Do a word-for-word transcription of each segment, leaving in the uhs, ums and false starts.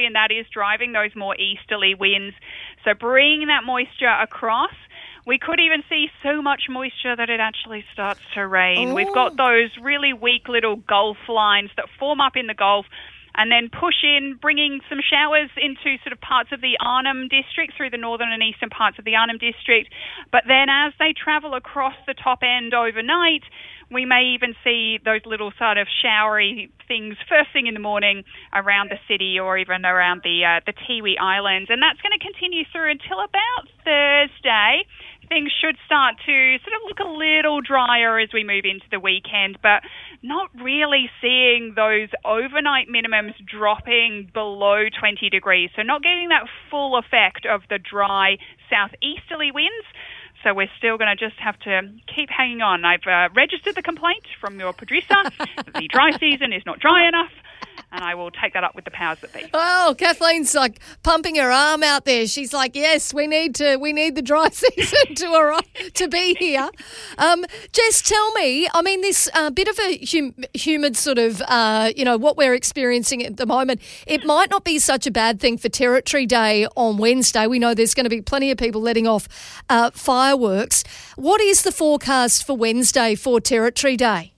and that is driving those more easterly winds. So bringing that moisture across. We could even see so much moisture that it actually starts to rain. Oh. We've got those really weak little Gulf lines that form up in the Gulf and then push in, bringing some showers into sort of parts of the Arnhem District, through the northern and eastern parts of the Arnhem District. But then as they travel across the top end overnight, we may even see those little sort of showery things first thing in the morning around the city or even around the uh, the Tiwi Islands. And that's going to continue through until about Thursday. Things should start to sort of look a little drier as we move into the weekend, but not really seeing those overnight minimums dropping below twenty degrees. So not getting that full effect of the dry southeasterly winds. So we're still going to just have to keep hanging on. I've uh, registered the complaint from your producer that the dry season is not dry enough, and I will take that up with the powers that be. Oh, Kathleen's like pumping her arm out there. She's like, yes, we need to, we need the dry season to arrive, to be here. Um, Jess, tell me, I mean, this uh, bit of a hum- humid sort of, uh, you know, what we're experiencing at the moment, it might not be such a bad thing for Territory Day on Wednesday. We know there's going to be plenty of people letting off uh, fireworks. What is the forecast for Wednesday for Territory Day?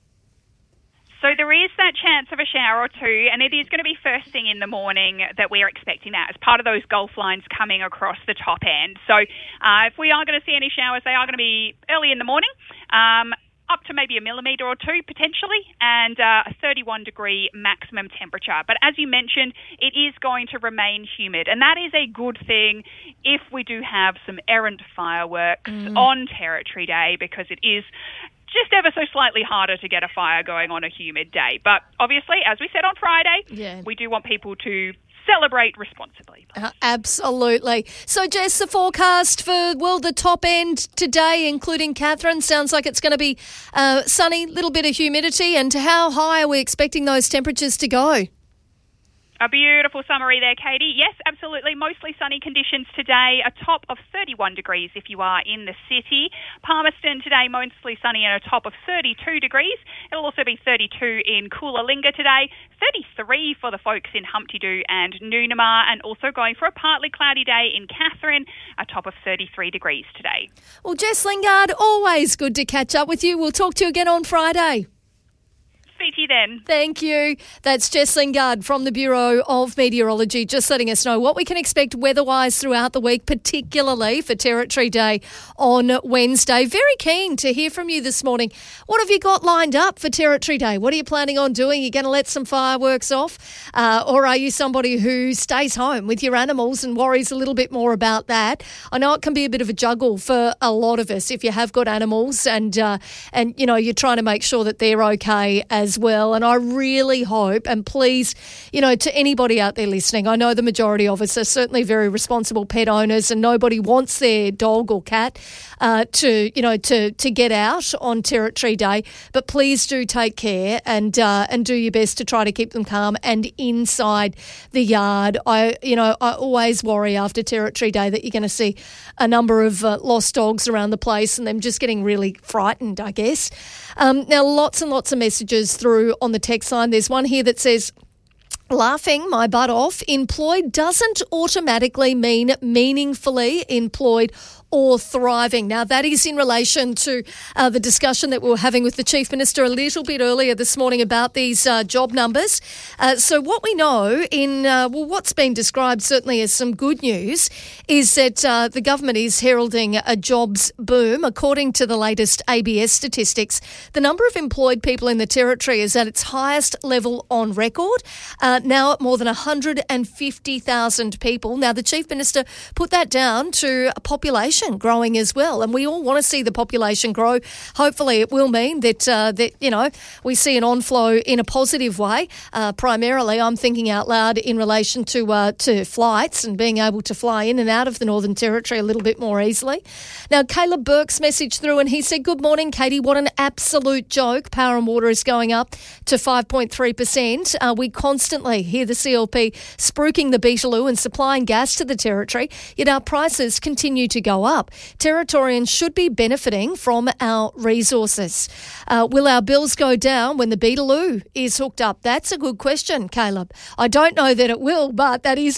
So there is that chance of a shower or two, and it is going to be first thing in the morning that we are expecting that as part of those Gulf lines coming across the top end. So uh, if we are going to see any showers, they are going to be early in the morning, um, up to maybe a millimetre or two potentially, and uh, a thirty-one degree maximum temperature. But as you mentioned, it is going to remain humid, and that is a good thing if we do have some errant fireworks mm. on Territory Day, because it is just ever so slightly harder to get a fire going on a humid day. But obviously, as we said on Friday, yeah. we do want people to celebrate responsibly. Uh, absolutely. So, Jess, the forecast for, well, the top end today, including Katherine, sounds like it's going to be uh, sunny, little bit of humidity. And how high are we expecting those temperatures to go? A beautiful summary there, Katie. Yes, absolutely. Mostly sunny conditions today, a top of thirty-one degrees if you are in the city. Palmerston today, mostly sunny and a top of thirty-two degrees. It'll also be thirty-two in Coolangatta today, thirty-three for the folks in Humpty Doo and Noonamah, and also going for a partly cloudy day in Katherine, a top of thirty-three degrees today. Well, Jess Lingard, always good to catch up with you. We'll talk to you again on Friday. Speak to you then. Thank you. That's Jess Lingard from the Bureau of Meteorology, just letting us know what we can expect weather-wise throughout the week, particularly for Territory Day on Wednesday. Very keen to hear from you this morning. What have you got lined up for Territory Day? What are you planning on doing? Are you going to let some fireworks off? Uh, or are you somebody who stays home with your animals and worries a little bit more about that? I know it can be a bit of a juggle for a lot of us if you have got animals and, uh, and you know, you're trying to make sure that they're okay as well. And I really hope, and please, you know, to anybody out there listening, I know the majority of us are certainly very responsible pet owners and nobody wants their dog or cat uh, to, you know, to, to get out on Territory Day, but please do take care and uh, and do your best to try to keep them calm and inside the yard. I, you know, I always worry after Territory Day that you're going to see a number of uh, lost dogs around the place and them just getting really frightened, I guess. Um, now, lots and lots of messages through on the text line. There's one here that says, laughing my butt off, employed doesn't automatically mean meaningfully employed or thriving. Now, that is in relation to uh, the discussion that we were having with the Chief Minister a little bit earlier this morning about these uh, job numbers. Uh, so what we know in, uh, well, what's been described certainly as some good news is that uh, the government is heralding a jobs boom. According to the latest A B S statistics, the number of employed people in the Territory is at its highest level on record, uh, now at more than one hundred fifty thousand people. Now, the Chief Minister put that down to a population growing as well, and we all want to see the population grow. Hopefully it will mean that uh, that you know we see an onflow in a positive way. Uh, primarily I'm thinking out loud in relation to uh, to flights and being able to fly in and out of the Northern Territory a little bit more easily. Now, Caleb Burke's message through and he said, good morning, Katie, what an absolute joke. Power and water is going up to five point three percent. Uh, we constantly hear the C L P spruiking the Beetaloo and supplying gas to the Territory, yet our prices continue to go up. Up. Territorians should be benefiting from our resources. Uh, will our bills go down when the Beetaloo is hooked up? That's a good question, Caleb. I don't know that it will, but that is